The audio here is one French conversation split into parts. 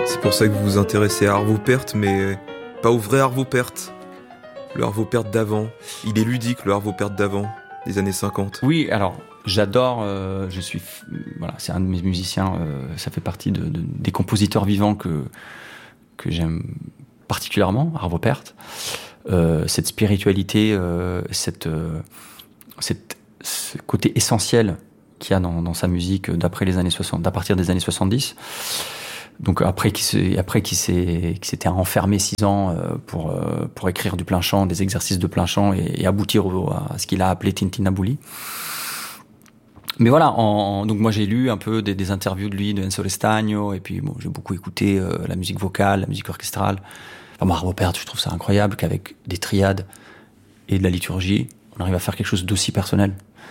C'est pour ça que vous vous intéressez à Arvo Pärt, mais pas au vrai Arvo Pärt. Le Arvo Pärt d'avant. Il est ludique, le Arvo Pärt d'avant, des années 50. Oui, alors, j'adore, voilà, c'est un de mes musiciens, ça fait partie des compositeurs vivants que j'aime particulièrement, Arvo Pärt. Cette spiritualité, ce côté essentiel qu'il y a dans sa musique d'après les années 60, à partir des années 70. Donc après qu'il s'était enfermé 6 ans pour écrire du plein chant, des exercices de plein chant et aboutir à ce qu'il a appelé Tintinabuli. Mais voilà, donc moi j'ai lu un peu des interviews de lui, de Enzo Lestagno, et puis bon, j'ai beaucoup écouté la musique vocale, la musique orchestrale. Enfin, Arvo Pärt, je trouve ça incroyable qu'avec des triades et de la liturgie, on arrive à faire quelque chose d'aussi personnel.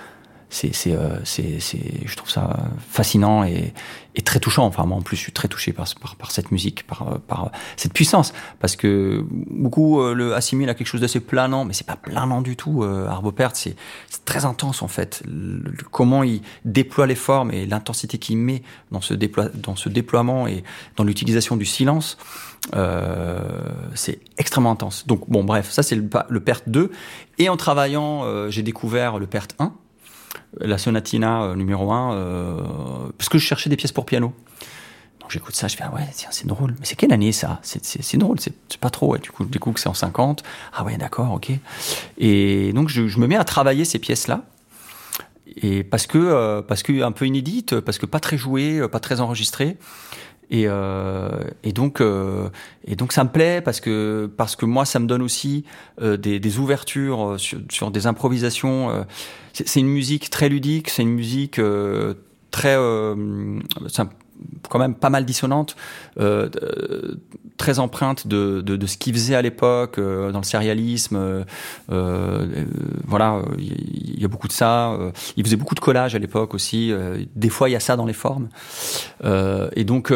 Je trouve ça fascinant et très touchant. Enfin, moi, en plus, je suis très touché par cette musique, par cette puissance. Parce que beaucoup le assimilent à quelque chose d'assez planant, mais c'est pas planant du tout. Arvo Pärt, c'est très intense, en fait. Comment il déploie les formes et l'intensité qu'il met dans ce déploiement et dans l'utilisation du silence, c'est extrêmement intense. Donc, bon, bref, ça, c'est le Pärt 2. Et en travaillant, j'ai découvert le Pärt 1. La sonatina numéro 1, parce que je cherchais des pièces pour piano. Donc j'écoute ça, je fais, ah ouais, tiens, c'est drôle. Mais c'est quelle année ça ? C'est drôle, c'est pas trop. Ouais. Du coup, je découvre que c'est en 50. Ah ouais, d'accord, ok. Et donc je me mets à travailler ces pièces-là. Et parce que un peu inédites, parce que pas très jouées, pas très enregistrées. Et donc ça me plaît parce que moi ça me donne aussi des ouvertures sur des improvisations. C'est une musique très ludique, c'est une musique très quand même pas mal dissonante, très empreinte de ce qu'il faisait à l'époque dans le sérialisme. Voilà, il y a beaucoup de ça. Il faisait beaucoup de collages à l'époque aussi. Des fois, il y a ça dans les formes. Et donc,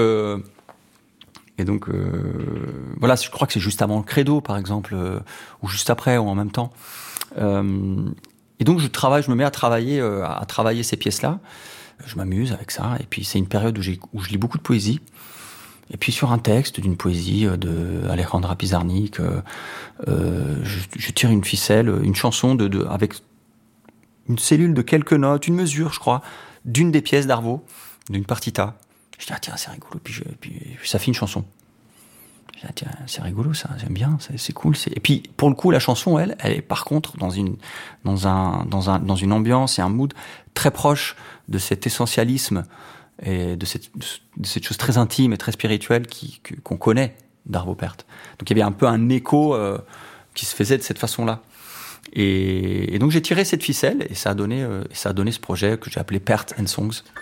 voilà, je crois que c'est juste avant le Credo, par exemple, ou juste après, ou en même temps. Et donc, je me mets à travailler ces pièces-là. Je m'amuse avec ça. Et puis, c'est une période où je lis beaucoup de poésie. Et puis, sur un texte d'une poésie de Alejandra Pizarnik, je tire une ficelle, une chanson avec une cellule de quelques notes, une mesure, je crois, d'une des pièces d'Arvo, d'une partita. Je dis, ah tiens, c'est rigolo. Puis ça fait une chanson. Je dis, ah tiens, c'est rigolo ça, j'aime bien, c'est cool. Et puis, pour le coup, la chanson, elle est par contre dans une ambiance et un mood très proche de cet essentialisme et de cette chose très intime et très spirituelle qu'on connaît d'Arvo Pärt. Donc il y avait un peu un écho qui se faisait de cette façon-là. Et donc j'ai tiré cette ficelle et ça a donné ce projet que j'ai appelé Pärt and Songs.